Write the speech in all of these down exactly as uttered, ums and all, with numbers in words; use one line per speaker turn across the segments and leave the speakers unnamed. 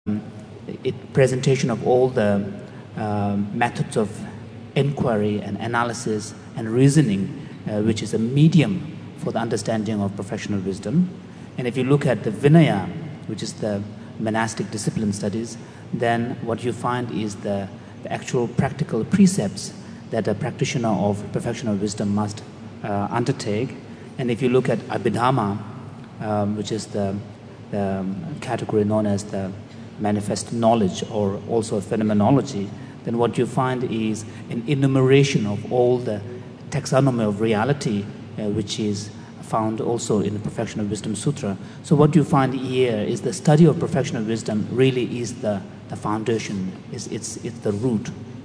it, presentation of all the uh, methods of inquiry and analysis and reasoning, uh, which is a medium for the understanding of professional wisdom. And if you look at the Vinaya, which is the monastic discipline studies, then what you find is the, the actual practical precepts that a practitioner of professional wisdom must uh, undertake. And if you look at Abhidhamma, um, which is the, the category known as the manifest knowledge or also phenomenology, then what you find is an enumeration of all the taxonomy of reality, uh, which is found also in the Professional Wisdom Sutra. So what you find here is the study of professional wisdom really is the, the foundation, it's, it's, it's the root.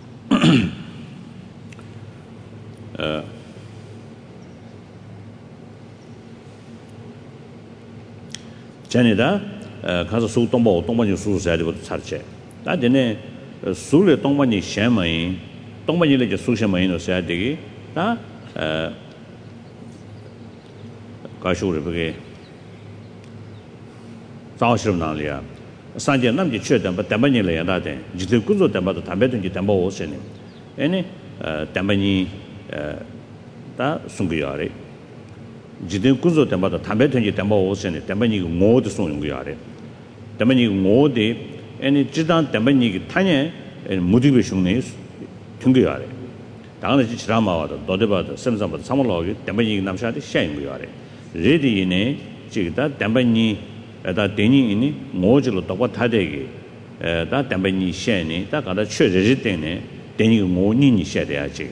uh. Janida, 가서 수 동보 동반이 수수해야 되고 살체. 나전에 수를 동반이 셴마인 동반이를 이제 수셴마인으로 써야 되기. 다 어 가쇼를 그게 자오시름 나리아. 산제 남지 최단 바 담반이를 해야다데. 지들 군조 담바도 담배든지 담바 오세네. 에네 어 담반이 어다 숨겨야래. 지든 군조 담바도 담배든지 담바 오세네. 담반이 모두 숨겨야래. 담반이 모두 에네 지단 담반이 타냐 무디베 슝네 퉁겨야래. 당연히 지라마와도 너데바도 샘sam바도 사물로기 담반이 남샤데 샤인겨야래. 레디네 지다 담반이 다 데니니 모질로 똑바 타데기 에다 담반이 샤니 다 가다 최저지 때네 데니 모니니 샤데야지.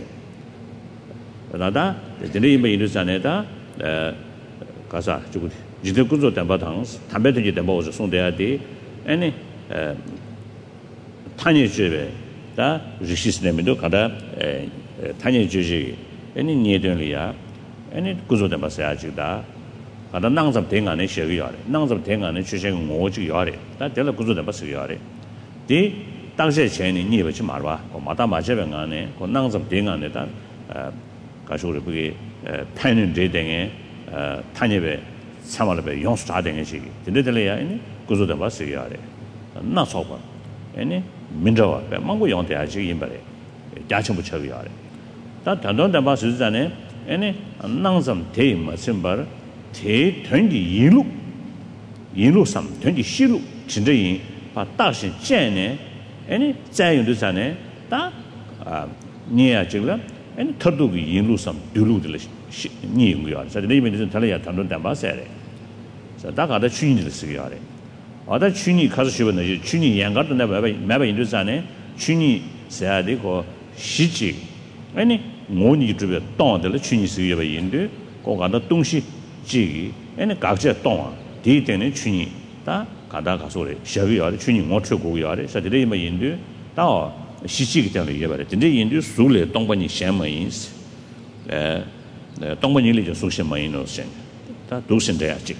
나다 데니 이메이르산에다 에 가사 주고 지들 군조 담바당 담배든지 담바오서 송대야디 아니 에 타니 주베 다 리시스네미도 가다 에 타니 주지 아니 니에든리야 아니 군조 담바사야지다 가다 낭잡 대안에 셔기야래 낭잡 대안에 주생 모지야래 다 될라 군조 담바스야래 디 당시에 전에 니버지 말봐 마다 마제병안에 그 낭잡 대안에다 에 가쇼를 그게 패는 데등에 어 타니베 사말베 용수 자등의 시기 근데들이야 아니 구조된 바스야래 나 소바 아니 민저와 망고 용대야지 임바래 야청 붙여야래 다 단단한 바스잖아요 아니 낭섬 대임 심바 대 전기 일루 일루 삼 전기 시루 진짜인 바 다신 젠네 아니 자연도잖아요 다아 니야 지금 아니 터두기 일루 삼 둘루들 니고요. 자, 내면은 달라야 담론 담바세래. 자, 다가다 추인들 쓰기야래. 아다 추니 가서 쉬었네. 추니 양가도 내가 매번 인도산에 추니 써야 되고 시지. 아니, 모니 주변 동들 추니 쓰기가 인도 고가다 동시 지기. 아니, 각자 동. 뒤에는 추니 다 가다 가서래. 셔기야래. 추니 못 쳐고야래. 자, 내면 인도 다 시지기 때문에 이게 말이야. 근데 인도 수를 동반이 셴마인스. 에 동반일이 좀 수시마인으로 생. 다 도신돼야지.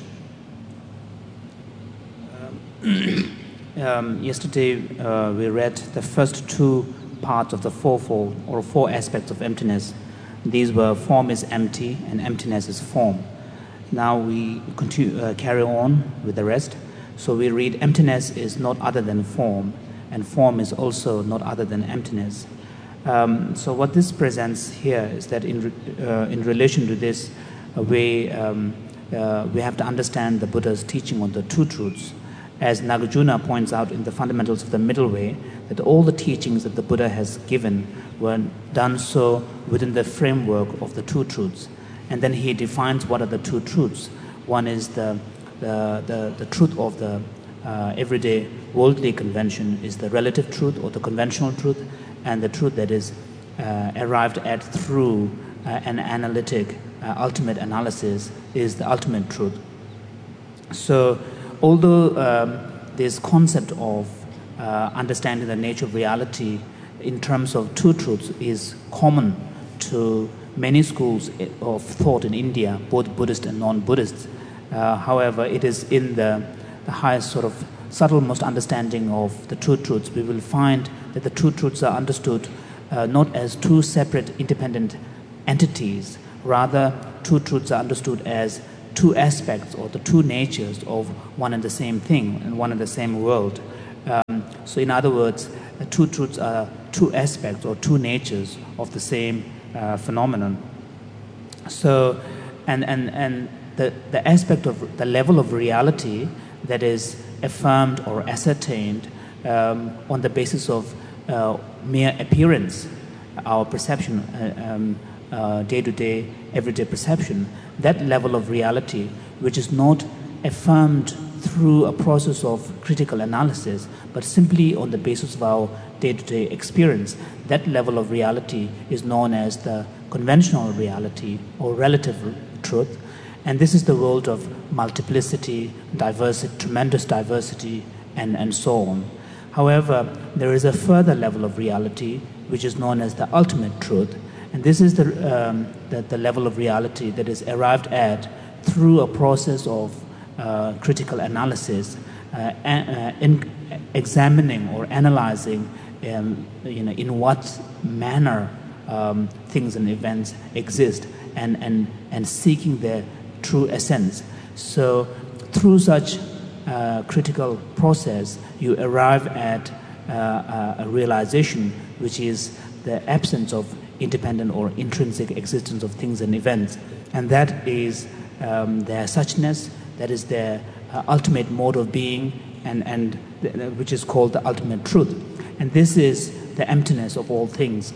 Um, yesterday uh, we read the first two parts of the fourfold or four aspects of emptiness. These were form is empty and emptiness is form. Now we continue uh, carry on with the rest. So we read emptiness is not other than form, and form is also not other than emptiness. Um, so what this presents here is that in, re- uh, in relation to this, uh, we, um, uh, we have to understand the Buddha's teaching on the two truths. As Nagarjuna points out in the Fundamentals of the Middle Way, that all the teachings that the Buddha has given were done so within the framework of the two truths. And then he defines what are the two truths. One is the, the, the, the truth of the uh, everyday worldly convention is the relative truth or the conventional truth, and the truth that is uh, arrived at through uh, an analytic uh, ultimate analysis is the ultimate truth. So although um, this concept of uh, understanding the nature of reality in terms of two truths is common to many schools of thought in India, both Buddhist and non-Buddhist, uh, however, it is in the, the highest sort of subtlemost understanding of the two truths, we will find that the two truths are understood uh, not as two separate independent entities, rather two truths are understood as two aspects or the two natures of one and the same thing and one and the same world. Um, so in other words, uh, two truths are two aspects or two natures of the same uh, phenomenon. So, and, and, and the, the aspect of the level of reality that is affirmed or ascertained um, on the basis of uh, mere appearance, our perception, uh, um, uh, day-to-day, everyday perception, that level of reality which is not affirmed through a process of critical analysis, but simply on the basis of our day-to-day experience, that level of reality is known as the conventional reality or relative truth. And this is the world of multiplicity, diversity, tremendous diversity, and, and so on. However, there is a further level of reality which is known as the ultimate truth. And this is the, um, the, the level of reality that is arrived at through a process of uh, critical analysis, uh, uh, in examining or analyzing um, you know, in what manner um, things and events exist, and, and, and seeking their true essence. So through such uh, critical process, you arrive at uh, a realization which is the absence of independent or intrinsic existence of things and events. And that is um, their suchness, that is their uh, ultimate mode of being, and, and th- which is called the ultimate truth. And this is the emptiness of all things.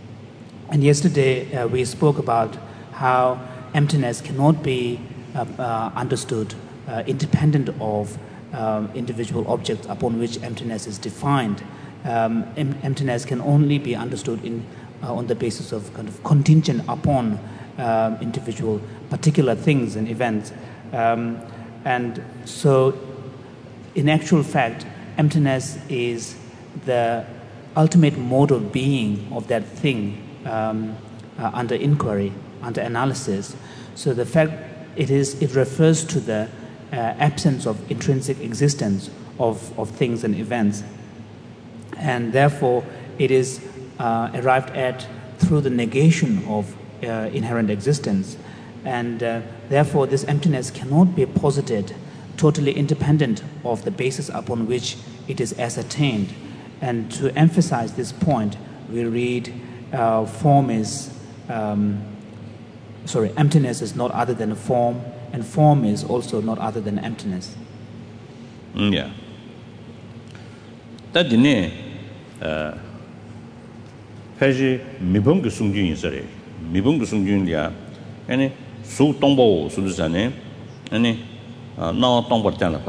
And yesterday uh, we spoke about how emptiness cannot be uh, uh, understood uh, independent of um, individual objects upon which emptiness is defined. Um, em- emptiness can only be understood in, uh, on the basis of kind of contingent upon um, individual particular things and events. Um, and so, in actual fact, emptiness is the ultimate mode of being of that thing um, uh, under inquiry, under analysis. So the fact it is, it refers to the uh, absence of intrinsic existence of, of things and events. And therefore, it is uh, arrived at through the negation of uh, inherent existence. And uh, therefore, this emptiness cannot be posited totally independent of the basis upon which it is ascertained. And to emphasize this point, we read uh, form is, um, sorry, emptiness is not other than a form, and form is also not other than emptiness.
Mm, yeah. That dine, uh, Faji mibung sungjun isare, mibung sungjun ya, any su tombo sudusane, any now tombo janapa.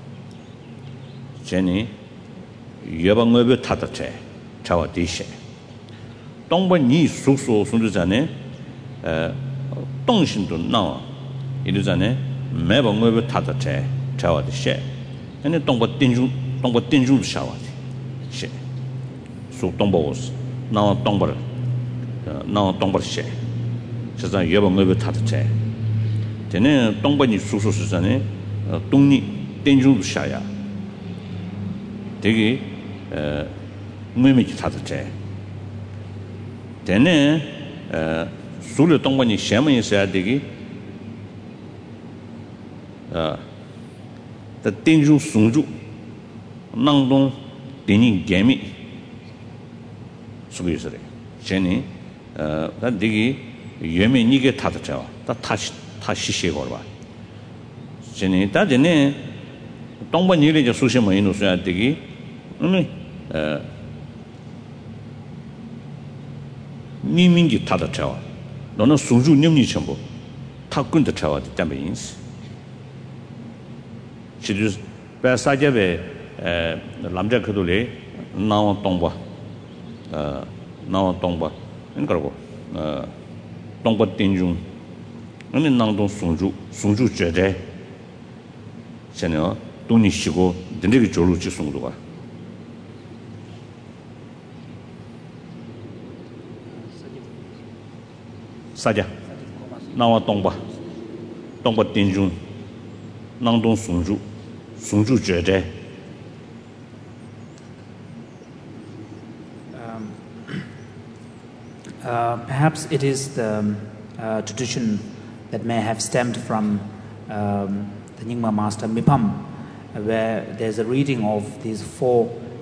Jenny, yabang over tatate, chawa dishe. Tombo ni su so sudusane, uh, Dongshin to now, it is an mebang over tatate, chawa dishe. And tombo tinju, tombo tinju shower. She so tombos now tomber now tomber she says I have a movie tatate. Then tombani susu susane, Tungni Tenju Shaya. Digi Mimik tatate. Then Sulu Tombani Shaman said Digi the Tenju Sunju Nangdong Dini Gami Sugisere. Jenny, that digi, Yemi Nige Tatacha, that touch Tashishi Gorba. Jenny, that in a Tomba Nili Sushima Inus digi, only Nimingi Tatacha, no no Suju Nimni Chambo, Takun the Chawa, the Tamins. She just Basajabe. Lamja Kadule, now Tomba, now Tomba, and Garbo, Tomba Tinjun, and in Nandon Sunju, Sunju Jede, Senor, Tuni Shigo, the Nigga Joluchi Sundua. Saja, now Tomba, Tomba Tinjun, Nandon Sunju, Sunju Jede.
Uh, perhaps it is the um, uh, tradition that may have stemmed from um, the Nyingma master Mipam, where there's a reading of these four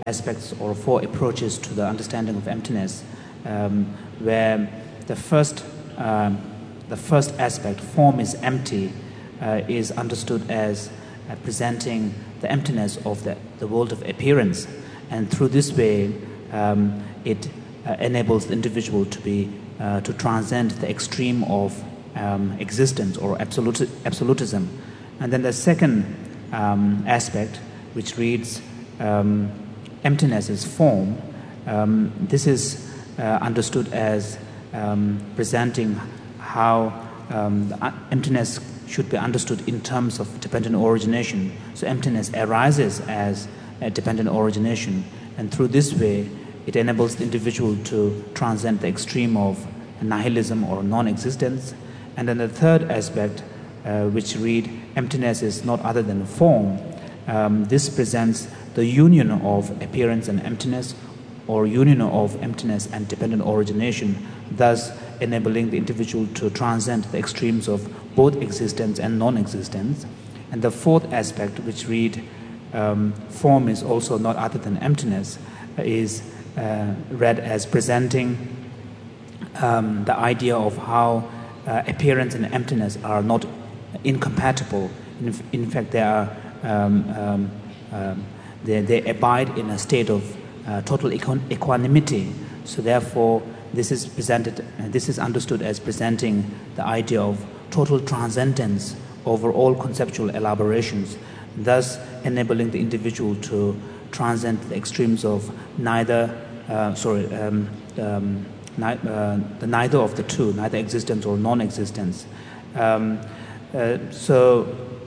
aspects or four approaches to the understanding of emptiness, um, where the first, um, the first aspect, form is empty, uh, is understood as uh, presenting the emptiness of the, the world of appearance. And through this way, um, it uh, enables the individual to be uh, to transcend the extreme of um, existence or absolute, absolutism. And then the second um, aspect, which reads um, emptiness is form, um, this is uh, understood as um, presenting how um, the emptiness should be understood in terms of dependent origination. So emptiness arises as a dependent origination, and through this way it enables the individual to transcend the extreme of nihilism or non-existence. And then the third aspect, uh, which read emptiness is not other than form, um, this presents the union of appearance and emptiness, or union of emptiness and dependent origination, thus enabling the individual to transcend the extremes of both existence and non-existence. And the fourth aspect, which read um, form is also not other than emptiness, is uh, read as presenting um, the idea of how uh, appearance and emptiness are not incompatible. In, in fact, they are um, um, um, they, they abide in a state of uh, total equ equanimity. So therefore, this is presented, uh, this is understood as presenting the idea of total transcendence over all conceptual elaborations, thus enabling the individual to transcend the extremes of neither, uh, sorry, um, um, ni uh, the neither of the two, neither existence or non-existence. Um, uh, so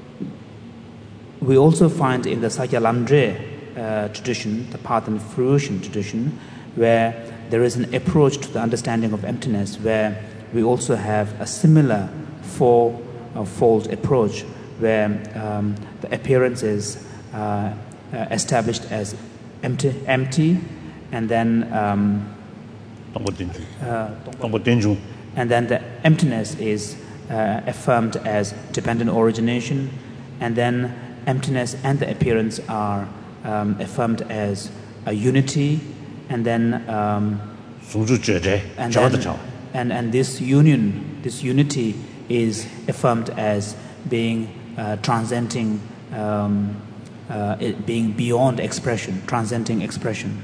we also find in the Sakya Lamdre uh, tradition, the Path and Fruition tradition, where there is an approach to the understanding of emptiness, where we also have a similar four-fold uh, approach, where um, the appearance is uh, uh, established as empty, empty, and then um, uh, and then the emptiness is uh, affirmed as dependent origination, and then emptiness and the appearance are um, affirmed as a unity, and then um, and, then and and this union, this unity is affirmed as being uh, transcending, um, uh, it being beyond expression, transcending expression.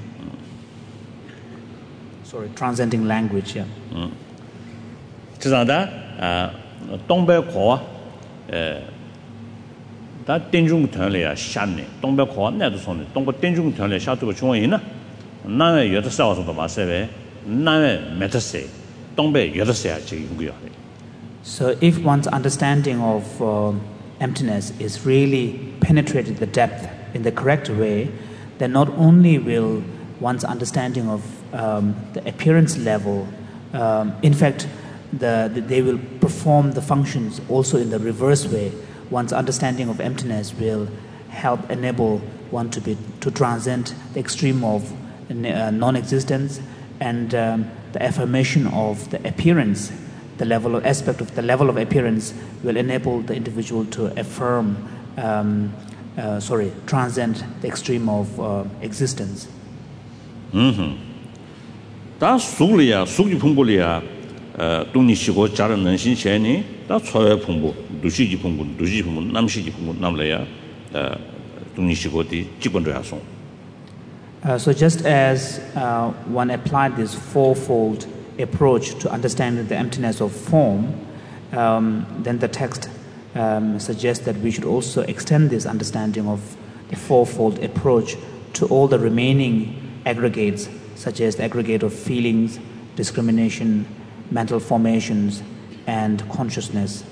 Sorry, transcending language. Yeah.
这样的啊，东北话，呃，但电中团里啊，下呢，东北话那都说呢，东北电中团里下这个情况呢，那位有的少数的嘛，是呗，那位没得谁，东北有的谁啊，就用不了的。
So if one's understanding of uh, emptiness is really penetrated the depth in the correct way, then not only will one's understanding of um, the appearance level, um, in fact, the, the, they will perform the functions also in the reverse way. One's understanding of emptiness will help enable one to be to transcend the extreme of uh, non-existence, and um, the affirmation of the appearance. The level of aspect of the level of appearance will enable the individual to affirm, um, uh, sorry, transcend the extreme of uh, existence.
Mm-hmm. 다 속리야, 속이 풍부리야. 어, 동니시고 자른 능신체니 다 초회 풍부, 누시지 풍부, 누시지 풍부, 남시지 풍부 남래야. 어, 동니시고디 기본적이야송.
So just as uh, one applied this fourfold approach to understanding the emptiness of form, um, then the text um, suggests that we should also extend this understanding of the fourfold approach to all the remaining aggregates, such as the aggregate of feelings, discrimination, mental formations, and consciousness.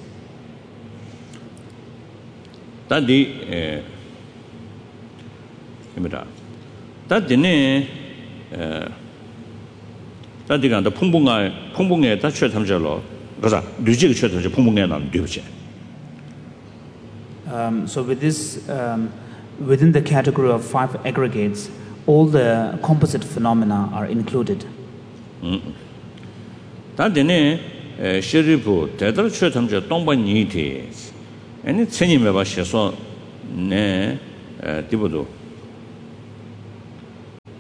Tadi, eh, gimana? Tadi ni, eh. Um,
so with this, um, within the category of five aggregates, all the composite phenomena are included.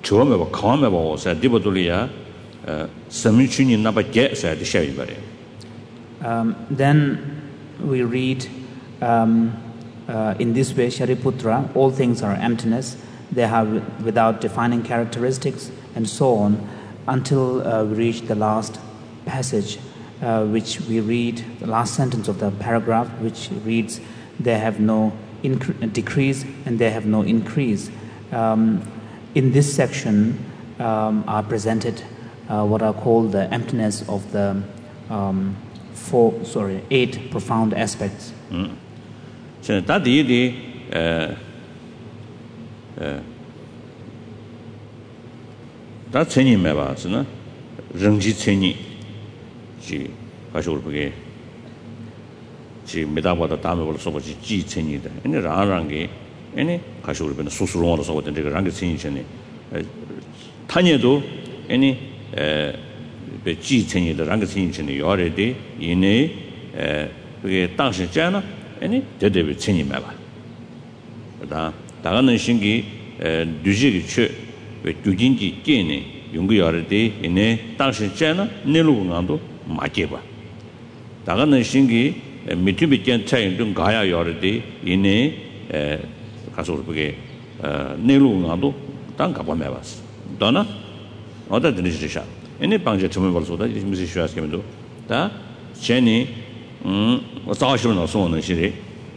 chome ba khame ba sa dibotulia samichuni na ba ge sa de shayi bare.
Um, then we read um, uh, in this way, Shariputra, all things are emptiness, they have without defining characteristics, and so on, until uh, we reach the last passage, uh, which we read, the last sentence of the paragraph, which reads, they have no incre- decrease and they have no increase. Um, in this section um, are presented uh, what are called the emptiness of the um, four, sorry, eight profound aspects.
Mm. So that the uh, uh, that cheni me ba sna rangji cheni ji ka shur bge ji meda ba da da me bol so ba ji ji cheni da ene ra rang ge ene ka shur be su su ro ro so ba de rang ge cheni cheni 타녀도 아니 에 지천이의 랑거신이 요래데 이내 에 그게 당신잖아 아니 대대비 천이 말아 그다 다가는 신기 에 뉴지기 최왜 규진기 깨네 용거 요래데 이내 당신잖아 내로가도 맞게봐 다가는 신기 미티비견 차이든 가야 요래데 이내 에 가서 그게 어 내로가도 땅 가봐 매봤어 도나 어디 들으시죠? 이네 방제 처음에 벌써다 무슨 쉬었으면도 다 제니 음 자시는 어서는 시리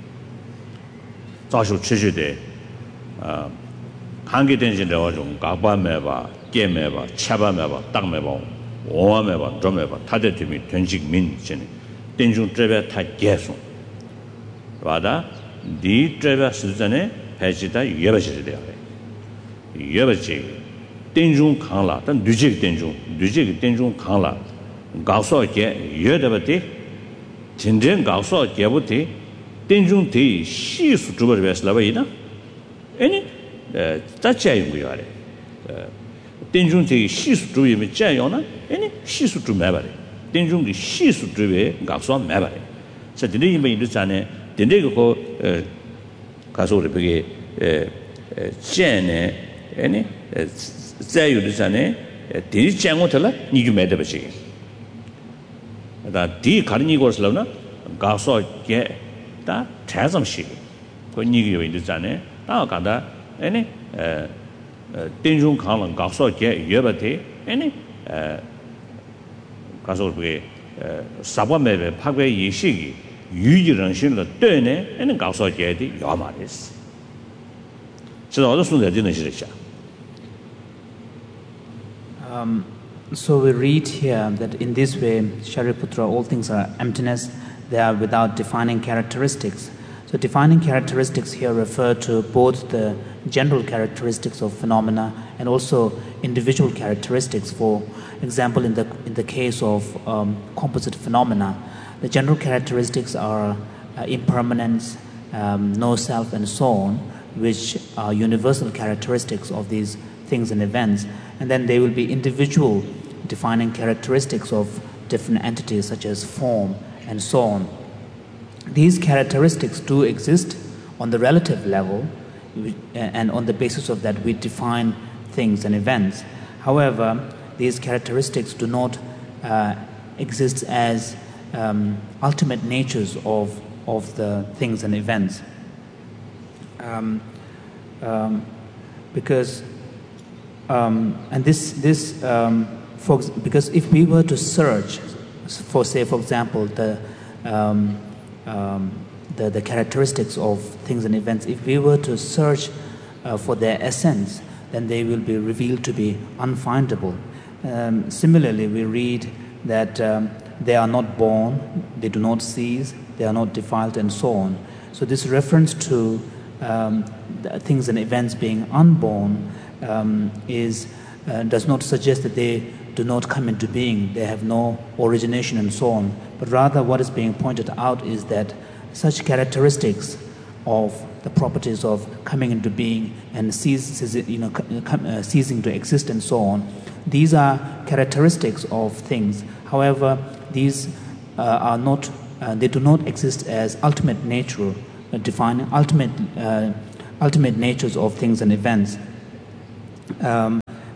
자시 최시대 아 한계 된신데 좀 가봐매봐 깨매봐 차봐매봐 땅매봐 오와매봐 좀매봐 타대팀이 된식민 전에 된중 트레베 다 계속 와다 디 트레베 수전에 배지다 예배지를 돼요 예배지 denjung kangla dan dujig denjung dujig denjung kangla gaoso ge yedabati tinjen gaoso gebuti denjung de shi su zhuba de la bayina eni eh ta jia yong yo ale eh denjung de shi su zhuba me jia yong na eni shi su zhuba ba le denjung de shi su zhuba gaoso ma ba le sa de yin bai de zane de de ko eh gaoso de ge eh jian ne eni在有的上呢，第一讲我头了，你就买得不起。那第一看你过时候呢，告诉给他产生些，可你有的上呢，那我看到，哎呢，呃呃，顶中看了告诉给越不得，哎呢，呃，告诉给呃，十八买的拍个一些个，有的人心了对呢，哎呢，告诉给的要嘛的是，知道我都说在这东西下。
Um, so we read here that in this way, Shariputra, all things are emptiness, they are without defining characteristics. So defining characteristics here refer to both the general characteristics of phenomena and also individual characteristics. For example, in the, in the case of um, composite phenomena, the general characteristics are uh, impermanence, um, no self, and so on, which are universal characteristics of these things and events. And then there will be individual defining characteristics of different entities such as form and so on. These characteristics do exist on the relative level, and on the basis of that we define things and events. However, these characteristics do not uh, exist as um, ultimate natures of, of the things and events. Um, um, because Um, and this, this um, for, because if we were to search for, say, for example, the, um, um, the, the characteristics of things and events, if we were to search uh, for their essence, then they will be revealed to be unfindable. Um, similarly, we read that um, they are not born, they do not cease, they are not defiled, and so on. So this reference to um, the things and events being unborn Um, is uh, does not suggest that they do not come into being, they have no origination and so on, but rather what is being pointed out is that such characteristics of the properties of coming into being and cease, you know, uh, ceasing to exist and so on, these are characteristics of things. However, these uh, are not, uh, they do not exist as ultimate nature, uh, defining ultimate, uh, ultimate natures of things and events. Um,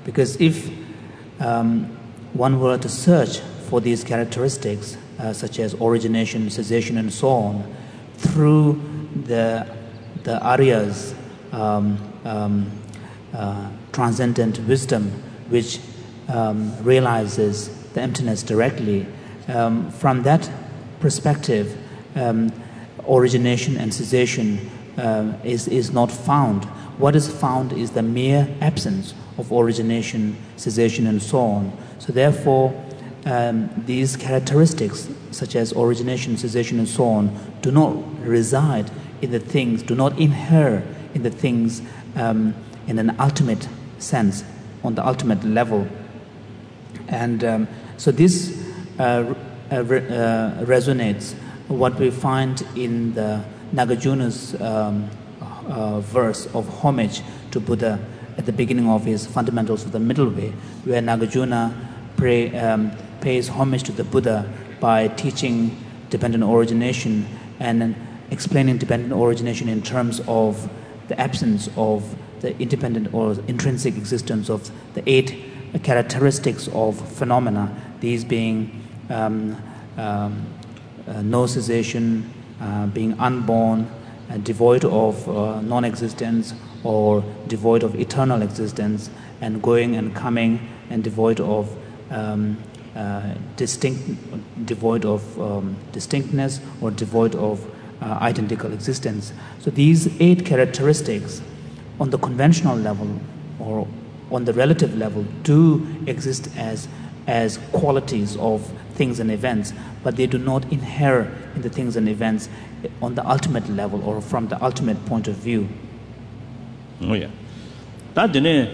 Because if um, one were to search for these characteristics, uh, such as origination, cessation, and so on, through the the Arya's um, um, uh, transcendent wisdom, which um, realizes the emptiness directly, um, from that perspective, um, origination and cessation uh, is is not found. What is found is the mere absence of origination, cessation, and so on. So therefore, um, these characteristics, such as origination, cessation, and so on, do not reside in the things, do not inhere in the things um, in an ultimate sense, on the ultimate level. And um, so this uh, uh, re- uh, resonates what we find in the Nagarjuna's um, uh, verse of homage to Buddha at the beginning of his Fundamentals of the Middle Way, where Nagarjuna pray, um, pays homage to the Buddha by teaching dependent origination and explaining dependent origination in terms of the absence of the independent or intrinsic existence of the eight characteristics of phenomena, these being um, um, uh, no cessation, uh, being unborn, uh, devoid of uh, non-existence, or devoid of eternal existence, and going and coming, and devoid of um, uh, distinct, devoid of um, distinctness, or devoid of uh, identical existence. So these eight characteristics, on the conventional level or on the relative level, do exist as as qualities of things and events, but they do not inhere in the things and events on the ultimate level or from the ultimate point of view.
Oh yeah. That dene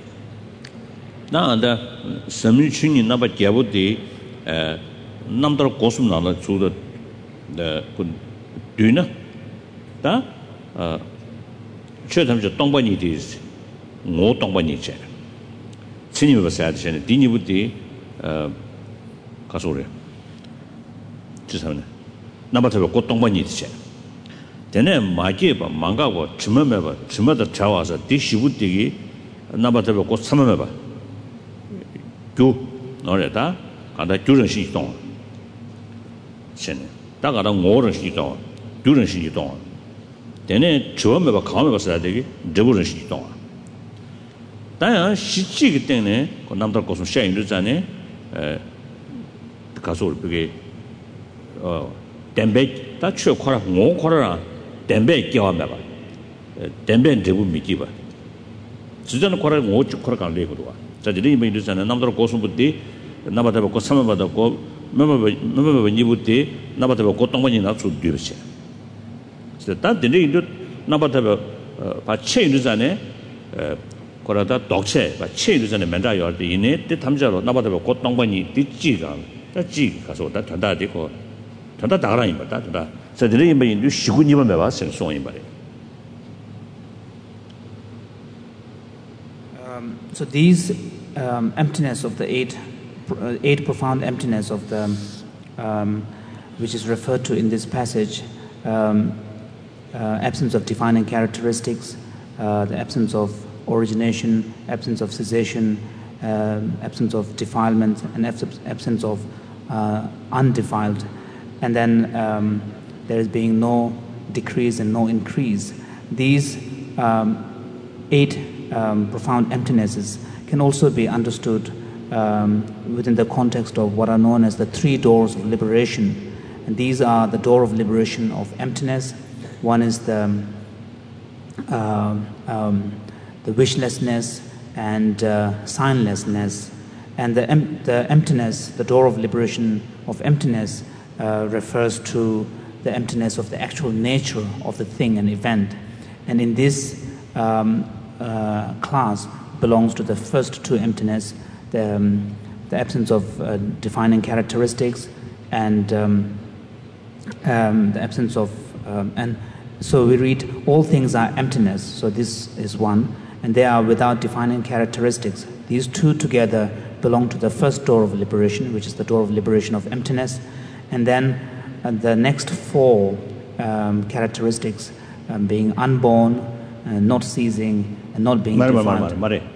na da sami chuni na ba gyabu de eh namdar kosum na la chu de de kun duna da eh che tam je dongba ni de ngo dongba ni che chini ba sa de ne di ni bu de eh ka so re chi sa ne na ba ta ko dongba ni de che dene 마게 봐 망가고 주면에 봐 주면도 자와서 디시부디기 나바도 고 삼면에 봐 교 너래다 가다 주전시 동 신네 다가다 오른시 동 주전시 동 dene 주면에 봐 가면에 봐서 되기 저부전시 동 다야 시치기 때문에 그 남들 곳은 샤인르잖아요 에 가서 그게 어 덴베 다 추어 코라 오 코라 덴베 끼워봐 봐 덴베 대부 미기 봐 주전은 코라 오 코라 간래 거도 자 이제 뭐 이러잖아 남들 고수 부디 나바다 고 삼아 받아 고 뭐뭐 뭐뭐 니부디 나바다 고 동번이 나서 뒤르시 진짜 다 되네 이제 나바다 봐 체인르잖아 에 코라다 독체 봐 체인르잖아 맨다 요때 이네 때 탐자로 나바다 고 동번이 뒤지가 지 가서 다 단다 되고 단다 다라인 봐 단다 저들이 뭐 인도 시군이만 봐 생송인 말이에요.
Um, so these um, emptiness of the eight, uh, eight profound emptiness of the, um, which is referred to in this passage, um, uh, absence of defining characteristics, uh, the absence of origination, absence of cessation, uh, absence of defilement, and absence of uh, undefiled, and then um, there is being no decrease and no increase. These um, eight um, profound emptinesses can also be understood um, within the context of what are known as the three doors of liberation. And these are the door of liberation of emptiness. One is the, uh, um, the wishlessness and uh, signlessness. And the, em- the emptiness, the door of liberation of emptiness, uh, refers to the emptiness of the actual nature of the thing and event. And in this um, uh, class belongs to the first two emptiness, the, um, the absence of uh, defining characteristics and um, um, the absence of, um, and so we read, all things are emptiness, so this is one, and they are without defining characteristics. These two together belong to the first door of liberation, which is the door of liberation of emptiness, and then uh, the next four um, characteristics um, being unborn, uh, not ceasing, and not being
말해
defined.
말해 말해.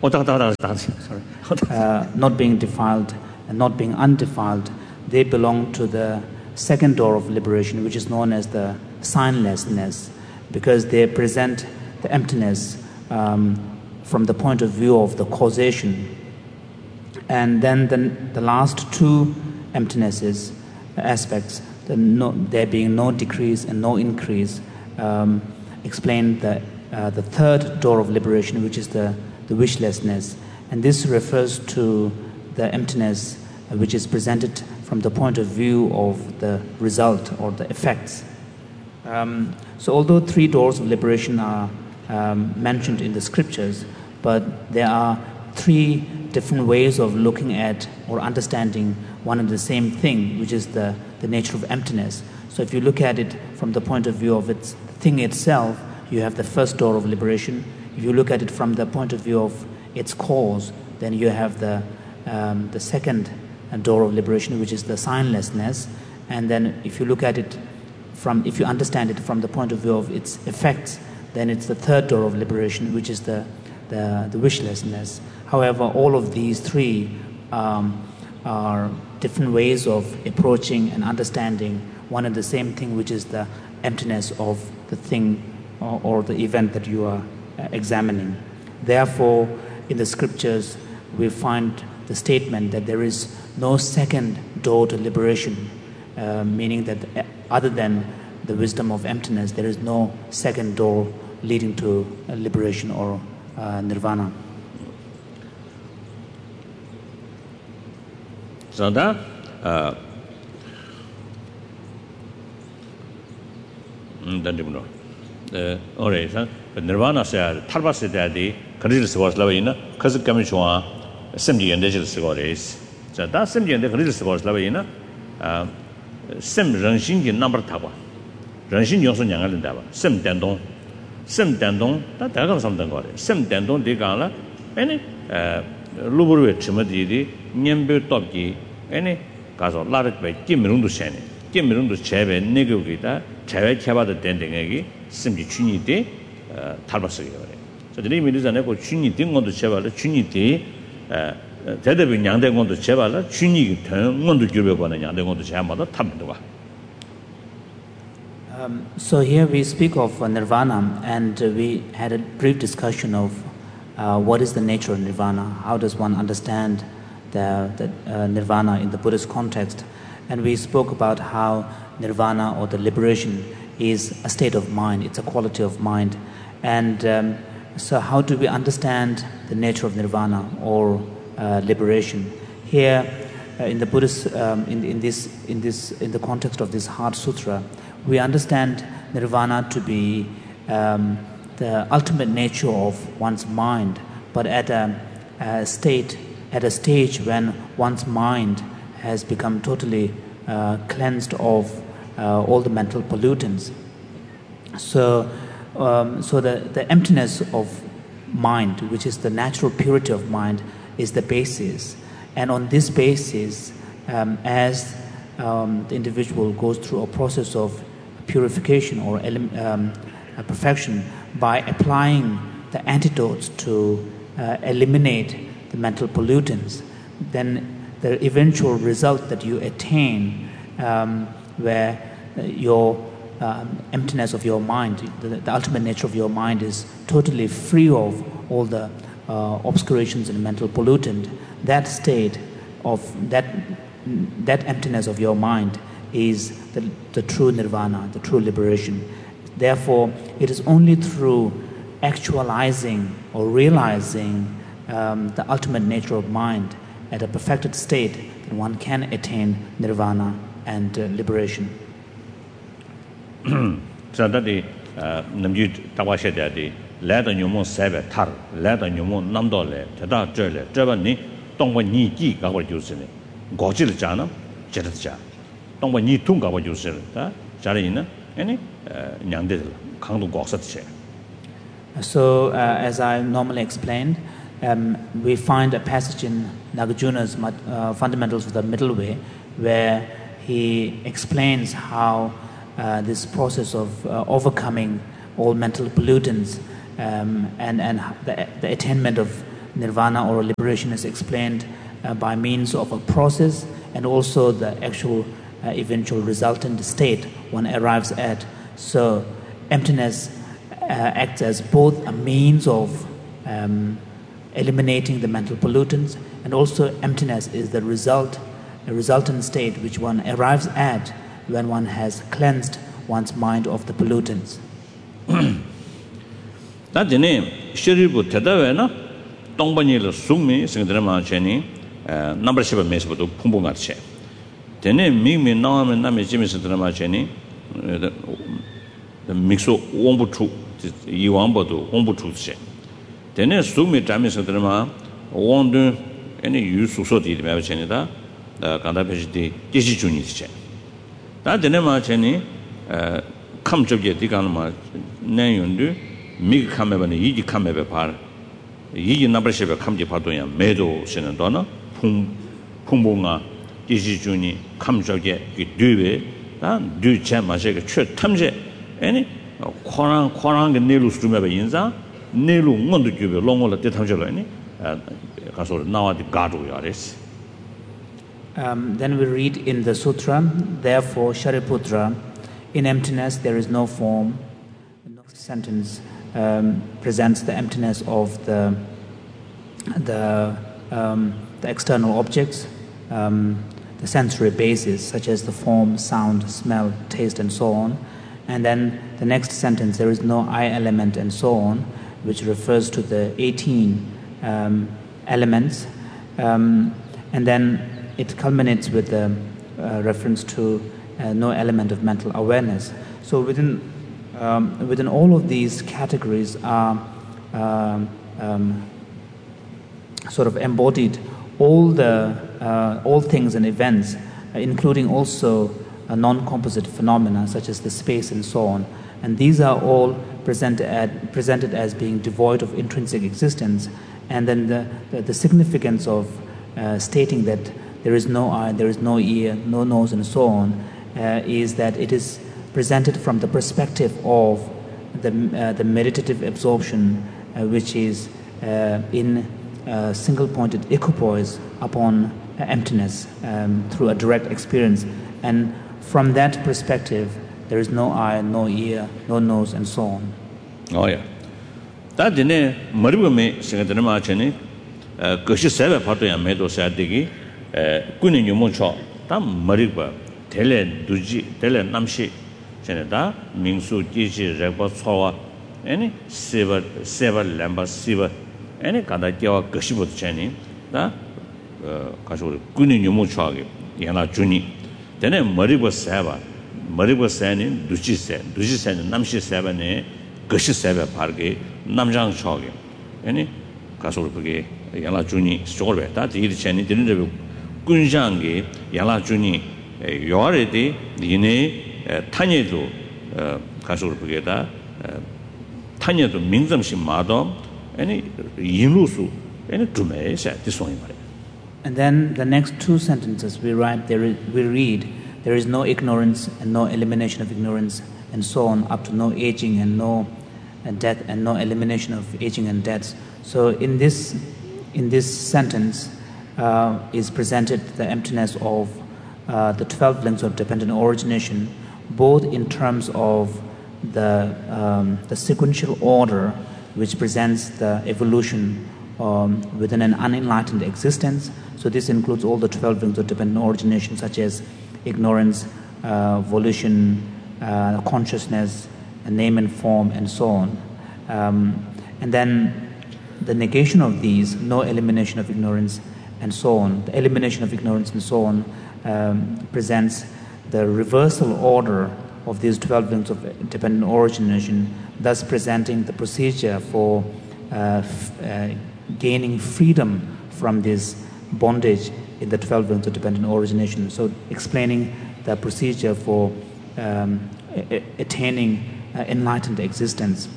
uh, not being defiled and not being undefiled, they belong to the second door of liberation, which is known as the signlessness, because they present the emptiness um, from the point of view of the causation. And then the, the last two emptinesses, aspects, the no, there being no decrease and no increase, um, explain the, uh, the third door of liberation, which is the, the wishlessness. And this refers to the emptiness uh, which is presented from the point of view of the result or the effects. Um, so although three doors of liberation are um, mentioned in the scriptures, but there are three different ways of looking at or understanding one and the same thing, which is the, the nature of emptiness. So if you look at it from the point of view of its thing itself, you have the first door of liberation. If you look at it from the point of view of its cause, then you have the, um, the second door of liberation, which is the signlessness. And then if you look at it from, if you understand it from the point of view of its effects, then it's the third door of liberation, which is the, the, the wishlessness. However, all of these three um, are different ways of approaching and understanding one and the same thing, which is the emptiness of the thing or, or the event that you are uh, examining. Therefore, in the scriptures, we find the statement that there is no second door to liberation, uh, meaning that other than the wisdom of emptiness, there is no second door leading to uh, liberation or uh, nirvana.
So that uh mm the alright nirvana say tarbas daddy krizis was lavina cuz commission simji and digital scores so that simji and the krizis was lavina uh sim rangxin ji number taba rangxin yong sun yang da ba sim dan dong sim dan dong da da ga sam dan go sim dan dong de ga la any uh luburu chimadi di nyembe top ji any 가서 라르베 김미롱도 셴네 김미롱도 제베 내고기다 제외 개발도 된 등에기 심지 춘이데 어 탈바스게 그래. 저 리미도 전에 그 춘이 된 것도 제발로 춘이데 어 대대비 양된 것도 제발로 춘이 된 것도 줄여 보는 양된 것도 제마다 탑니다 봐.
Um so here we speak of uh, nirvana, and uh, we had a brief discussion of uh, what is the nature of nirvana, how does one understand the, the uh, nirvana in the Buddhist context. And we spoke about how nirvana or the liberation is a state of mind, it's a quality of mind. And um, so how do we understand the nature of nirvana or uh, liberation? Here uh, in the Buddhist, um, in, in, this, in, this, in the context of this Heart Sutra, we understand nirvana to be um, the ultimate nature of one's mind, but at a, a state at a stage when one's mind has become totally uh, cleansed of uh, all the mental pollutants. So, um, so the, the emptiness of mind, which is the natural purity of mind, is the basis. And on this basis, um, as um, the individual goes through a process of purification or um, perfection by applying the antidotes to uh, eliminate the mental pollutants, then the eventual result that you attain, um, where uh, your um, emptiness of your mind, the, the ultimate nature of your mind is totally free of all the uh, obscurations and mental pollutant, that state of that that emptiness of your mind is the, the true nirvana, the true liberation. Therefore, it is only through actualizing or realizing Um, the ultimate nature of mind at a perfected state that one can attain nirvana and uh, liberation.
So that the namju tawashe de la da nyumo sabe tar la da nyumo namdo le da zhe le zhe ba ni dongwa ni ji ga wo jiu shi ne go ji le jia ne jie de jia dongwa ni tung ga wo jiu shi da jia le ne ani nyang de kang du go sa de.
So uh, as I normally explained, Um, we find a passage in Nagarjuna's uh, Fundamentals of the Middle Way where he explains how uh, this process of uh, overcoming all mental pollutants um, and, and the, the attainment of nirvana or liberation is explained uh, by means of a process and also the actual uh, eventual resultant state one arrives at. So emptiness uh, acts as both a means of um, eliminating the mental pollutants, and also emptiness is the result, a resultant state which one arrives at when one has cleansed one's mind of the pollutants.
That the name Shiribu Tedavena, Tongbani Sumi, Singdrama Cheni, number seven Mesa to Pumbungache. The name Mimi Nam and Nami Jimmy Sindrama Cheni, the Mixo Wombutu, Iwamba to Wombutu. The name Sumi Tami Sindrama, Wonder any use of Soti, the Mavachenida, the Kandapesti, Junice. That the name Cheni, come to get the Ganama, Nayundu. Mig kameba ni yiji kameba par yiji number shebe kamji padoya medo senadona pung pungbonga jiji juni kamjoge ki duwe da du chama shege chö tamje any khoran khoran ge nelu stumeba yinza nelu ngondu jube longola de tamjelo any kaso nawa di gadu yares.
Um, then we read in the sutra, therefore Shariputra, in emptiness there is no form. The next sentence Um, presents the emptiness of the the, um, the external objects, um, the sensory bases such as the form, sound, smell, taste, and so on. And then the next sentence, there is no I element, and so on, which refers to the eighteen um, elements. Um, and then it culminates with the uh, reference to uh, no element of mental awareness. So within Um, within all of these categories are um, um, sort of embodied all the uh, all things and events, uh, including also uh, non-composite phenomena such as the space and so on. And these are all presented at, presented as being devoid of intrinsic existence. And then the the, the significance of uh, stating that there is no eye, there is no ear, no nose, and so on, uh, is that it is presented from the perspective of the, uh, the meditative absorption, uh, which is uh, in uh, single-pointed equipoise upon uh, emptiness um, through a direct experience. And from that perspective, there is no eye, no ear, no nose, and so on.
Oh, yeah. That didn't Maribame, Secretary Cheni, Kushi Sava Patoya Medo Sadigi, Kunin Yumocho, Tam Mariba, Tele Duji, Tele Namshi. Da Mingsu Jiji Reba Sowa, any Siva, Seva Lamba Siva, any Kadakiwa Kashibu Cheni, da Kashu Guni Yumuchagi, Yana Juni. Then a Mariba Sava, Mariba Sani, Duchi Sen, Duchi Sen, Namshi Savane, Kashi Sava Parge, Namjang Chogi, any Kasurpagi, Yana Juni, Storbe, that the Cheni didn't have Gunjangi, Yana Juni, Yoridi, Yine. 타녀도 가서 보게다 타녀도 민점심 마도 아니 인루수 아니 두매세 디송이 말이야.
And then the next two sentences we write there is, we read there is no ignorance and no elimination of ignorance and so on up to no aging and no and death and no elimination of aging and death. So in this in this sentence uh, is presented the emptiness of uh, the twelve links of dependent origination, both in terms of the um, the sequential order which presents the evolution um, within an unenlightened existence. So this includes all the twelve rings of dependent origination, such as ignorance, uh, volition, uh, consciousness, name and form, and so on. Um, and then the negation of these, no elimination of ignorance, and so on. The elimination of ignorance and so on um, presents the reversal order of these twelve links of dependent origination, thus presenting the procedure for uh, f- uh, gaining freedom from this bondage in the twelve links of dependent origination. So explaining the procedure for um, a- attaining uh, enlightened existence.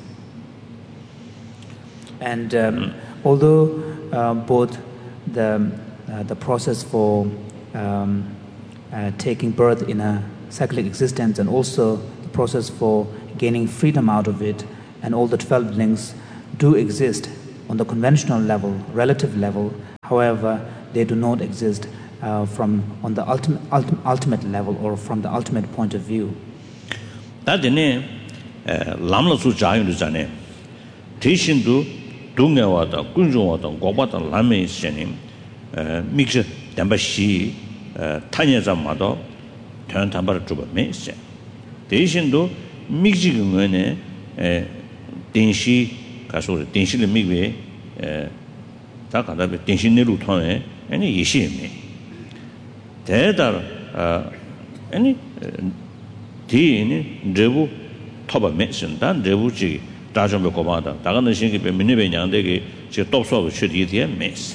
And um, although uh, both the uh, the process for um, uh, taking birth in a cyclic existence and also the process for gaining freedom out of it and all the twelve links do exist on the conventional level, relative level. However, they do not exist uh, from on the ultimate, ultimate ultimate level or from the ultimate point of view.
That dene lamla su jayu du jane tishin du dunga wa da kunjung wa da goba da lame sheni mix damba shi tanya za ma do tan tan bar juba me se tishin du mix ji ngene den shi ka so den shi le mi be ta ka da be den shi ne lu thon e ani yi shi me de da ani 디니 레부 토바 메신단 레부지 다좀be 고마다 다가는 신기 be 민네베 냥데게 제 톱소브 슈디디에 메스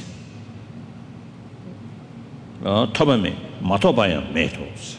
어 토바메 마토바야 메토스.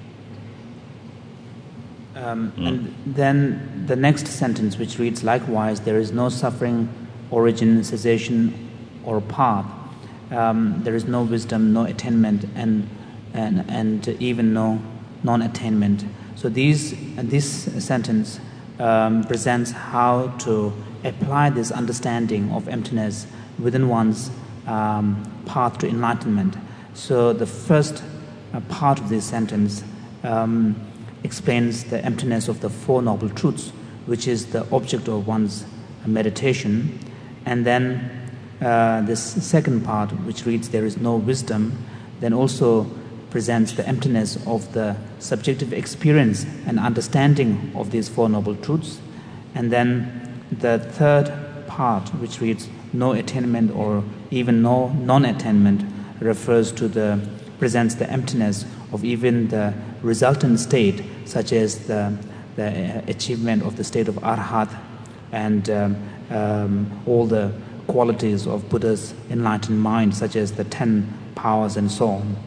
Um, and then the next sentence, which reads, likewise, there is no suffering, origin, cessation, or path. Um, there is no wisdom, no attainment, and and and even no non-attainment. So these this sentence um, presents how to apply this understanding of emptiness within one's um, path to enlightenment. So the first uh, part of this sentence um, explains the emptiness of the Four Noble Truths, which is the object of one's meditation. And then uh, this second part, which reads, there is no wisdom, then also presents the emptiness of the subjective experience and understanding of these Four Noble Truths. And then the third part, which reads no attainment or even no non-attainment, refers to the presents the emptiness of even the resultant state, such as the, the achievement of the state of Arhat and um, um, all the qualities of Buddha's enlightened mind, such as the ten powers and so on.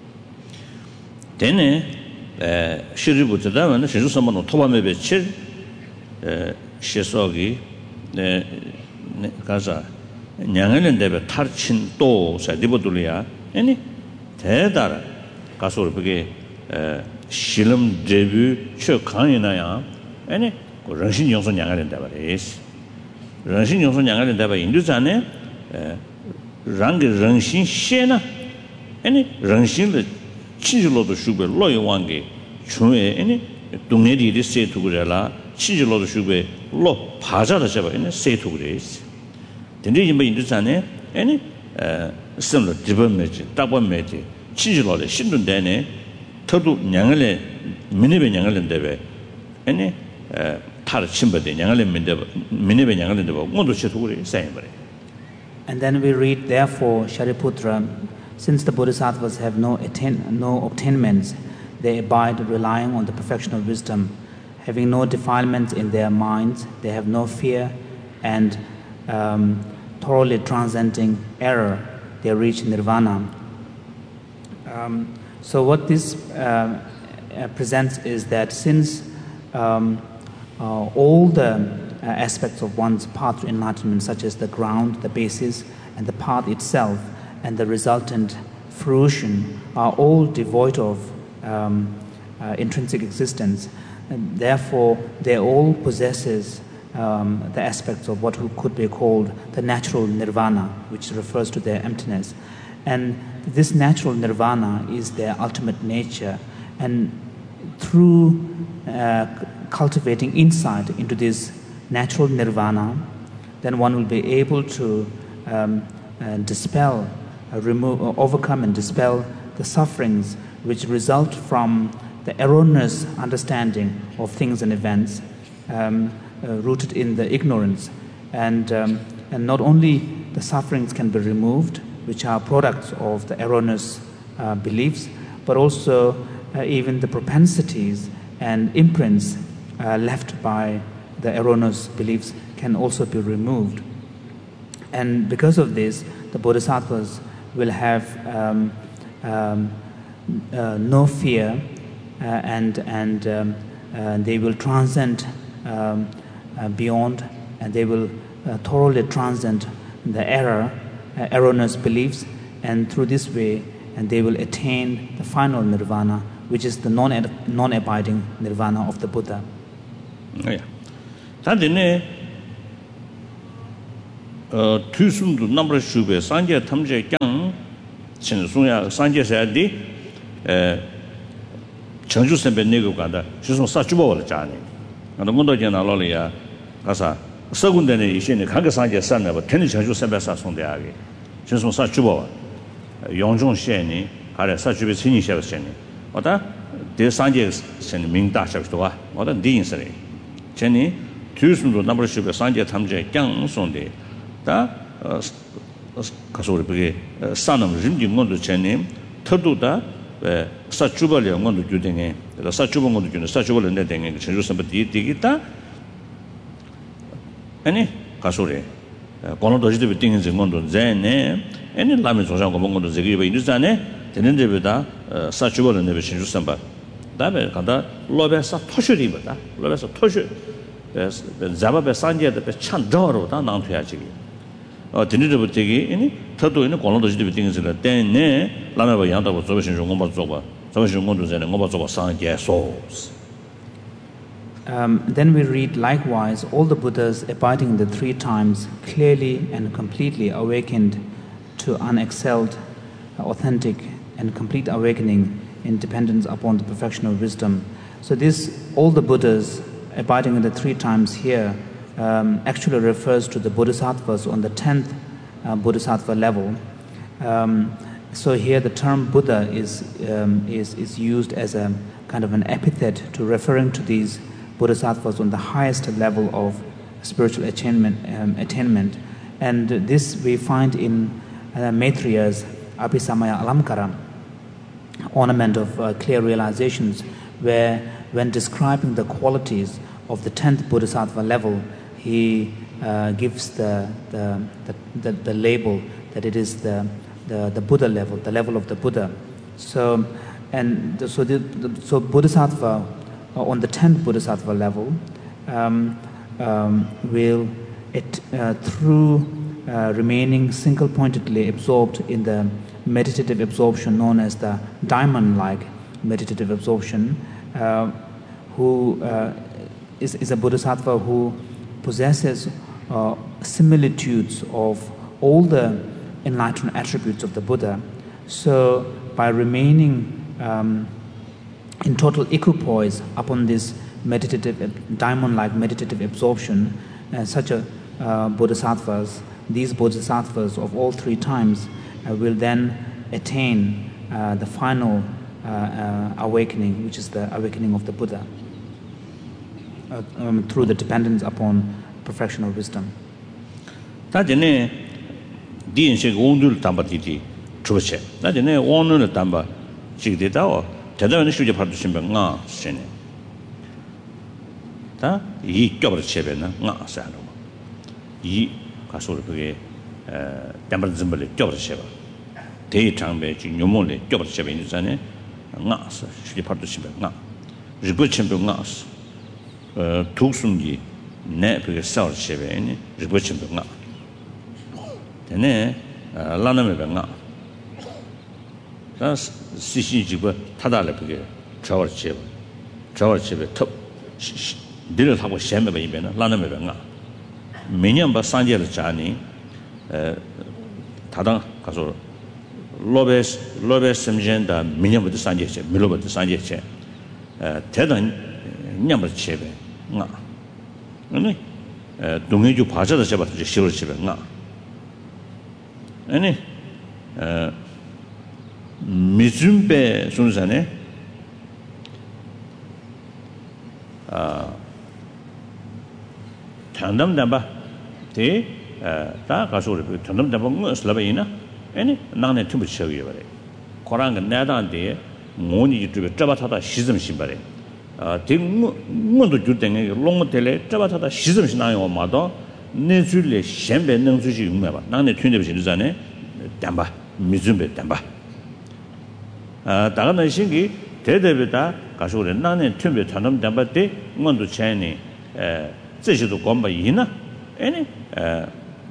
Dene shiribu tadamana shiru samano tobamebe chir shesogi kaza nyangalen debe tarchin to sa dibodulia eni 대다라 가서 그게 실험 데뷔 최강이나야 아니 그 런신 용선 양아는 다 말이스 런신 용선 양아는 다 봐 인도잖아요 랑게 런신 셰나 아니 런신의 치질로도 슈베 로이왕게 중에 아니 동네들이 세투그래라 치질로도 슈베 로 바자다 잡아 아니 세투그래스 근데 이 인도잖아요 아니 similar development development 치질로래 신dun데네 터도 냥을에 미네베 냥을인데베 아니 타르 침버데 냥을에 민데 미네베 냥을인데 뭐도 쳐도그래 사이버래.
And then we read, therefore, Shariputra, since the bodhisattvas have no attain, no obtainments, they abide relying on the perfection of wisdom, having no defilements in their minds, they have no fear, and um, thoroughly transcending error, they reach nirvana. Um, so what this uh, uh, presents is that since um, uh, all the uh, aspects of one's path to enlightenment, such as the ground, the basis, and the path itself, and the resultant fruition, are all devoid of um, uh, intrinsic existence, and therefore they all possesses Um, the aspects of what could be called the natural nirvana, which refers to their emptiness. And this natural nirvana is their ultimate nature. And through uh, cultivating insight into this natural nirvana, then one will be able to um, uh, dispel, uh, remove, uh, overcome and dispel the sufferings which result from the erroneous understanding of things and events, um, Uh, rooted in the ignorance, and um, and not only the sufferings can be removed, which are products of the erroneous uh, beliefs, but also uh, even the propensities and imprints uh, left by the erroneous beliefs can also be removed. And because of this, the bodhisattvas will have um, um, uh, no fear, uh, and and um, uh, they will transcend Um, Uh, beyond, and they will uh, thoroughly transcend the error, uh, erroneous beliefs, and through this way, and they will attain the final nirvana, which is the non non-abiding nirvana of the Buddha.
Yeah. Tadine 어 투숨도 넘버 슈베 산제 탐제 강 신송야 산제 사디 에 청주 선배 내고 간다 주송 사주버를 자네 그런 것도 이제 나로리야 가서 서군데는 이신이 각각 산제 산나 뭐 텐이 청주 선배 사송대하게 주송 사주버 용종시에니 하래 사주베 신이셔서니 어다 대 산제 신 민다셔도와 어다 디인스레 제니 투숨도 넘버 슈베 산제 탐제 강 송대 다 가서 우리 그게 산업 림딩원도 전에 터도다 사주벌이 원도 주den에 사주번 것도 주는 사주벌을 내den에 전주 선배들이 되겠다 아니 가서래 권도 지도 비팅인 정도 전에 아니 라면 조장 거 먹는 저기 왜 인도산에 되는 데보다 사주벌을 내বে 전주 선배 다음에 간다 로베사 토슈리보다 로베사 토슈 자바베 산제데 찬더로다 나한테야지 어 드니르부터 이니 터도 있는 권도도 지도 비팅스를 때네 라마바 양다고 저버신 용공바 저거 저버신 용공도 전에 공바 저거 상제 소스.
Um, then we read, likewise, all the Buddhas abiding in the three times clearly and completely awakened to unexcelled, authentic, and complete awakening in dependence upon the perfection of wisdom. So this, all the Buddhas abiding in the three times here, Um, actually refers to the bodhisattvas on the tenth uh, bodhisattva level. Um, so here the term Buddha is, um, is, is used as a kind of an epithet to referring to these bodhisattvas on the highest level of spiritual attainment. Um, attainment. And this we find in uh, Maitriya's Abhisamaya Alamkara, ornament of uh, clear realizations, where when describing the qualities of the tenth bodhisattva level, he uh, gives the the, the the the label that it is the the the Buddha level, the level of the Buddha. So, and the, so the, the so bodhisattva uh, on the tenth bodhisattva level um, um, will it uh, through uh, remaining single-pointedly absorbed in the meditative absorption known as the diamond-like meditative absorption, uh, who uh, is is a bodhisattva who possesses uh, similitudes of all the enlightened attributes of the Buddha. So by remaining um, in total equipoise upon this meditative, diamond-like meditative absorption, uh, such a uh, bodhisattvas, these bodhisattvas of all three times uh, will then attain uh, the final uh, uh, awakening, which is the awakening of the Buddha. Uh, um, through the dependence upon perfection of wisdom.
다전에 디인식 온들 담바디디 주체. 다전에 온을 담바 지게다오. 대단한 수제 받으신 병아 세네. 다이 껴버 체베나 나 사노. 이 가서를 그게 에 담바 좀벌 껴버 체바. 대이 장배 지 뇨몰레 껴버 체베 인자네 나 수제 받으신 병아. 리고 쳔병아. 어 독순기 내 그게 싸울 시베니 리버친 병아 되네 라나메 병아 다 시시지고 타달래 그게 저월 치 저월 치베 톱 늘을 하고 셴메 이베나 라나메 병아 매년 바 산제를 자니 에 다당 가서 로베스 로베스 심젠다 매년부터 산제체 밀로부터 산제체 에 대단 냠을 치베 나 아니 에 동해주 바자다 잡아서 시월 집에 나 아니 에 미준배 순산에 아 tan담담바 대다 가서 우리 tan담담바 뭐 슬라베이나 아니 나네 tum부 쳐요 그래 고랑은 내다한테 모니 유튜브에 잡아타다 시즘 신발에 아 대문도 줄때에 롱모텔에 잡아타다 시즘 신나요 엄마도 내줄래 셴베 능수지 용매봐 나네 튠데 비지잖아요 담바 미준배 담바 아 다가는 신기 대대비다 가서 우리 나네 튠베 tan담 담바 때 뭔도 채니 에这些都 관바 이나 아니 에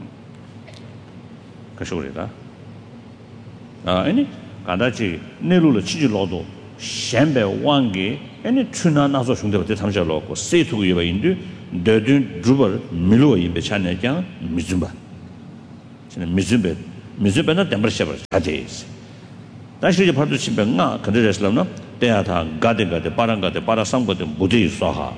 가서 우리가 아 아니 간다지 내로를 치질로도 셴베 왕게 아니 추나 나서 중대부터 탐자로고 세투고 예바인데 더든 주벌 밀로 임베 찬내장 미준바 Mizube, Mizubena Demershavers, Hades. Actually, part of Shibanga, Kadreslam, Teata, Gadiga, the Paranga, the Parasamba, the Budi Soha.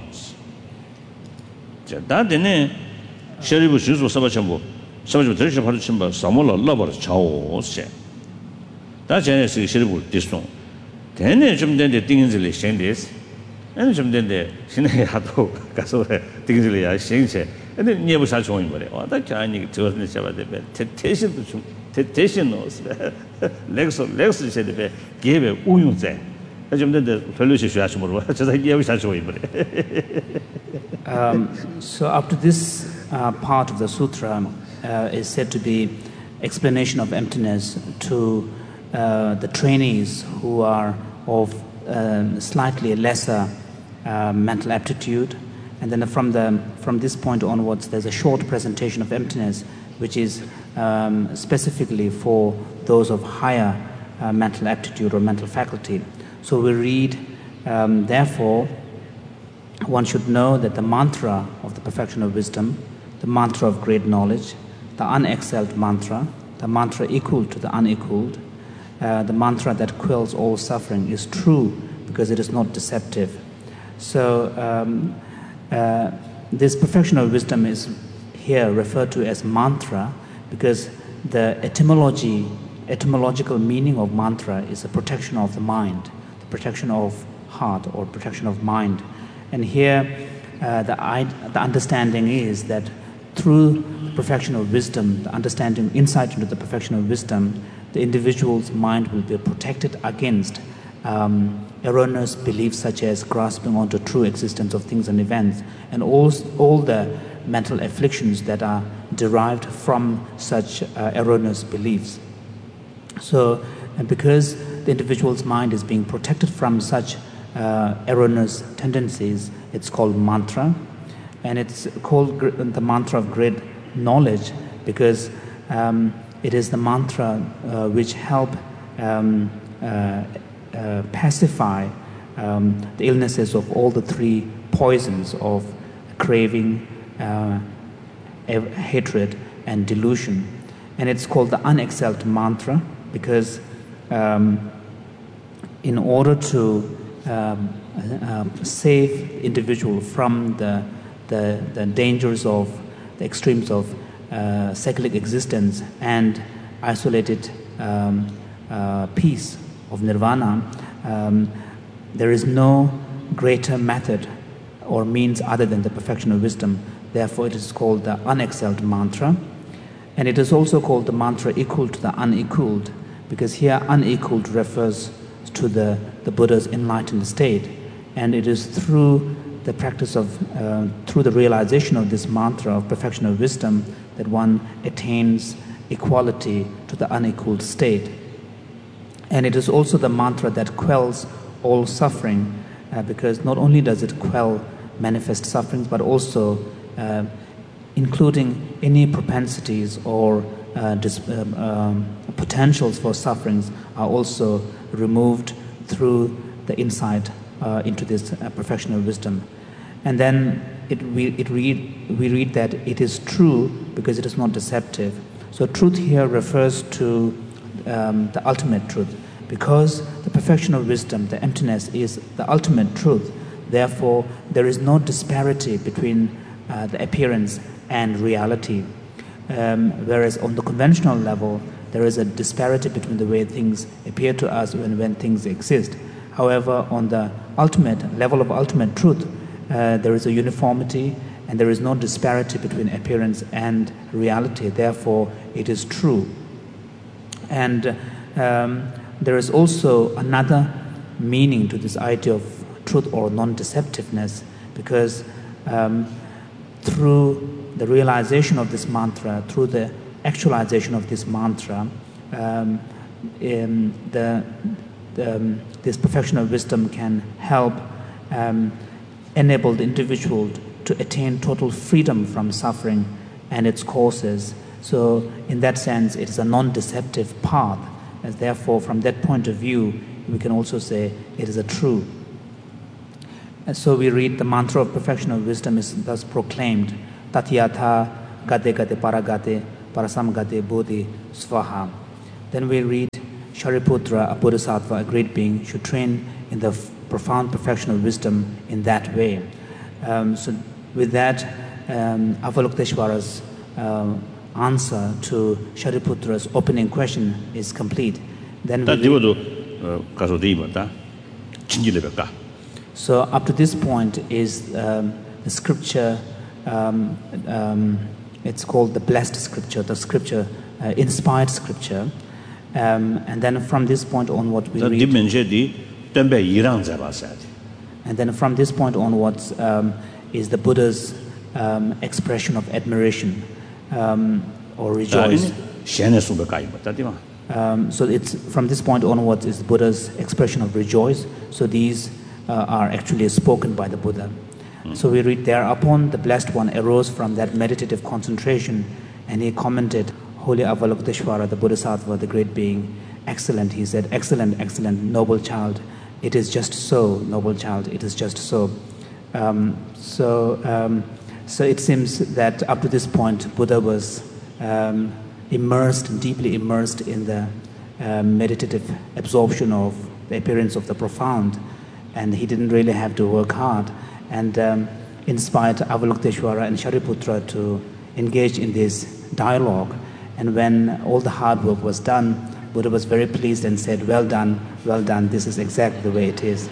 That in a Sherry was used for Sabachambo, Sabach tradition part of Chimba, Samola Lover, Chow, said. That's a Sherry this one. Then the things in the Shandies, and some then the Shinehato, Casore, things in the Shanse, and then never such one, but that Chinese to the Shabbat, Tetation, Tetation, legs of legs said, gave a Uyunze. As you did the Felucious Ashmore, just like you such way.
So, up to this uh, part of the sutra uh, is said to be explanation of emptiness to uh, the trainees who are of um, slightly lesser uh, mental aptitude, and then from the from this point onwards, there's a short presentation of emptiness, which is um, specifically for those of higher uh, mental aptitude or mental faculty. So we read, um, therefore, one should know that the mantra of the perfection of wisdom, the mantra of great knowledge, the unexcelled mantra, the mantra equal to the unequaled, Uh, the mantra that quells all suffering is true because it is not deceptive. So um, uh, this perfection of wisdom is here referred to as mantra because the etymology, etymological meaning of mantra is the protection of the mind, the protection of heart or protection of mind. And here uh, the, the understanding is that through the perfection of wisdom, the understanding, insight into the perfection of wisdom, the individual's mind will be protected against um, erroneous beliefs such as grasping onto true existence of things and events, and all, all the mental afflictions that are derived from such uh, erroneous beliefs. So, and because the individual's mind is being protected from such uh, erroneous tendencies, it's called mantra, and it's called the mantra of great knowledge because um, it is the mantra uh, which help um, uh, uh, pacify um, the illnesses of all the three poisons of craving, uh, hatred, and delusion. And it's called the unexcelled mantra because um, in order to um, uh, save the individual from the, the, the dangers of the extremes of Uh, cyclic existence and isolated um, uh, peace of nirvana, um, there is no greater method or means other than the perfection of wisdom. Therefore, it is called the unexcelled mantra. And it is also called the mantra equal to the unequaled, because here unequaled refers to the, the Buddha's enlightened state. And it is through the practice of, uh, through the realization of this mantra of perfection of wisdom that one attains equality to the unequaled state. And it is also the mantra that quells all suffering, uh, because not only does it quell manifest sufferings, but also uh, including any propensities or uh, dis- um, um, potentials for sufferings are also removed through the insight uh, into this uh, perfection of wisdom. And then it, we, it read, we read that it is true because it is not deceptive. So truth here refers to um, the ultimate truth. Because the perfection of wisdom, the emptiness, is the ultimate truth. Therefore, there is no disparity between uh, the appearance and reality. Um, whereas on the conventional level, there is a disparity between the way things appear to us and when things exist. However, on the ultimate level of ultimate truth, uh, there is a uniformity and there is no disparity between appearance and reality. Therefore, it is true. And um, there is also another meaning to this idea of truth or non-deceptiveness, because um, through the realization of this mantra, through the actualization of this mantra, um, in the, the, um, this perfection of wisdom can help um, enable the individual to attain total freedom from suffering and its causes. So in that sense, it is a non-deceptive path. And therefore, from that point of view, we can also say it is a true. And so we read the mantra of perfection of wisdom is thus proclaimed. Tatyatha gate gate paragate Parasamgate Bodhi Svaha. Then we read Shariputra, a bodhisattva, a great being, should train in the f- profound perfection of wisdom in that way. Um, so with that, um, Avalokiteshvara's uh, answer to Shariputra's opening question is complete. Then we read, so up to this point is um, the scripture, um, um, it's called the blessed scripture, the scripture, uh, inspired scripture. Um, and then from this point on what we read, and then from this point onwards um, is the Buddha's um, expression of admiration um, or rejoice. Um, so it's from this point onwards is Buddha's expression of rejoice. So these uh, are actually spoken by the Buddha. Mm. So we read, thereupon the Blessed One arose from that meditative concentration, and he commented, Holy Avalokiteshvara, the Bodhisattva, the great being, excellent, he said, excellent, excellent, noble child. It is just so, noble child, it is just so. Um, so, um, so it seems that up to this point, Buddha was um, immersed, deeply immersed in the uh, meditative absorption of the appearance of the profound, and he didn't really have to work hard, and um, inspired Avalokiteshvara and Shariputra to engage in this dialogue. And when all the hard work was done, Buddha was very pleased and said, well done, well done, this is exactly the way it is.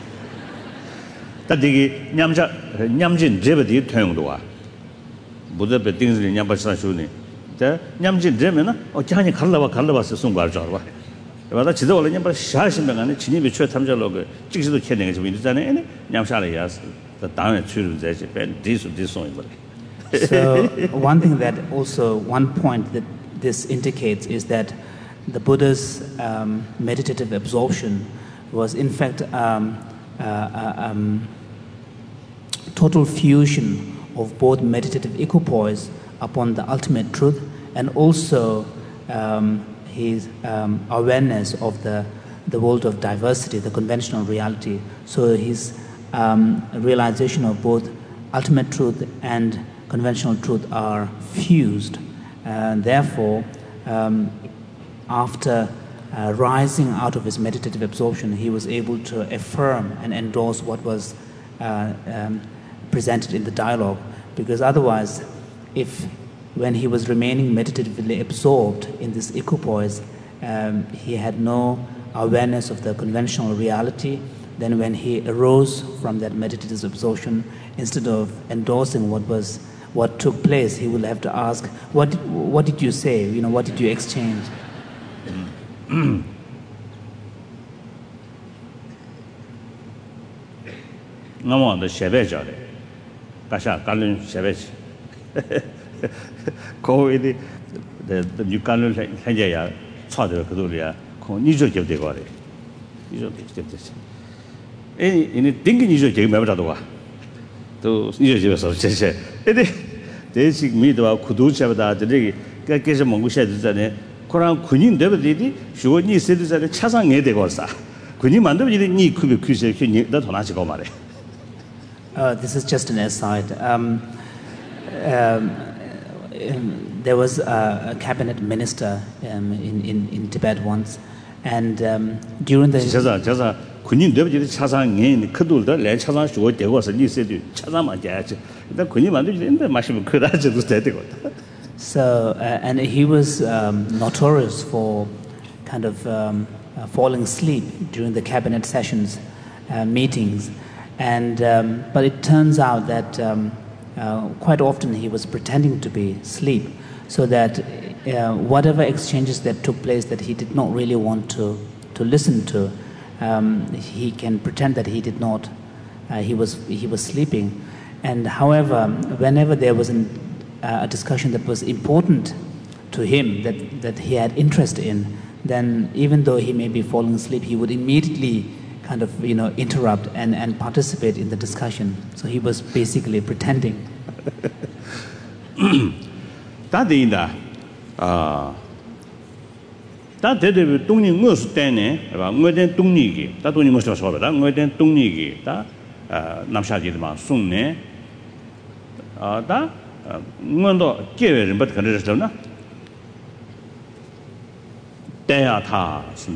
Buddha be things in Nyambasa Shuni. The Nyamjin Demena, or Jani Kalava Kalava Sungar Jarva. But that's all in Yamba Shashim and Chinibi Tamjaloga, Chisu Kenning is with any Nyamshalias, the down at Churu, this this song.
So, one thing that also, one point that this indicates is that the Buddha's um, meditative absorption was in fact um, uh, uh, um, total fusion of both meditative equipoise upon the ultimate truth and also um, his um, awareness of the, the world of diversity, the conventional reality. So his um, realization of both ultimate truth and conventional truth are fused. And therefore, um, after uh, rising out of his meditative absorption, he was able to affirm and endorse what was uh, um, presented in the dialogue. Because otherwise, if when he was remaining meditatively absorbed in this equipoise, um, he had no awareness of the conventional reality, then when he arose from that meditative absorption, instead of endorsing what was what took place, he will have to ask, what what did you say? You know, what did you exchange?
No one the Shevejare. Kasha Kalun Shevej. Ko the the new Kalun Hajaya, Father Kadulia, Ko Nijo give the Gore. Nijo give this. Any thinking Nijo give Mavadua. To Nijo of Cheshe. They seek me to Kuducha, the Gakes among which Koran Kunin Devidi, she would need citizens at Chasang Edegosa. Kunim and the need could be Kusa, that Honachigomare.
Uh, this is just an aside. Um, um, um, there was a, a cabinet minister um, in, in, in Tibet once, and um, during the... So, uh, and he was um, notorious for kind of um, uh, falling asleep during the cabinet sessions, uh, meetings. And um, but it turns out that um, uh, quite often he was pretending to be asleep, so that uh, whatever exchanges that took place that he did not really want to to listen to, um, he can pretend that he did not. Uh, he was he was sleeping, and however, whenever there was an, uh, a discussion that was important to him, that that he had interest in, then even though he may be falling asleep, he would immediately kind of, you know, interrupt and, and participate in the discussion. So he was basically pretending.
That in the uh that did Tony Mus Dene about Modern Tunigi, that only must have solved that Modern Tunigi, that Namshadi Sunne, that Mondo Kevin, but Kanadana. Daya Ta